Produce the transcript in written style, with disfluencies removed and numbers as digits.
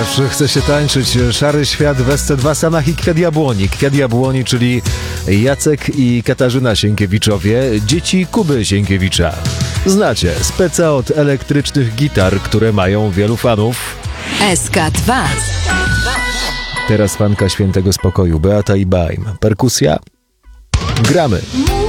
Aż chce się tańczyć. Szary świat w SC2 Sanach i Kwiat Jabłoni. Kwiat Jabłoni, czyli Jacek i Katarzyna Sienkiewiczowie, dzieci Kuby Sienkiewicza. Znacie, speca od elektrycznych gitar, które mają wielu fanów. SK2. Teraz fanka Świętego Spokoju, Beata i Baim. Perkusja? Gramy.